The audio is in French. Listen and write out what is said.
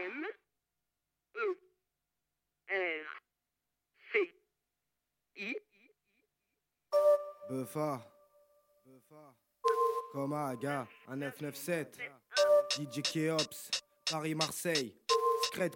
M-E-R-C-I. Buffa, Coma, Aga, un 997, DJ Keops, Paris-Marseille, Scred